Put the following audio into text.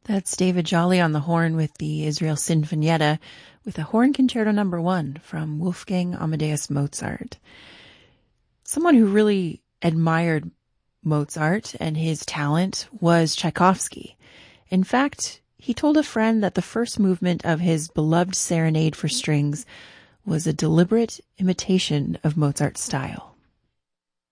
That's David Jolly on the horn with the Israel Sinfonietta with a Horn Concerto No. 1 from Wolfgang Amadeus Mozart. Someone who really admired Mozart and his talent was Tchaikovsky. In fact, he told a friend that the first movement of his beloved Serenade for Strings was a deliberate imitation of Mozart's style.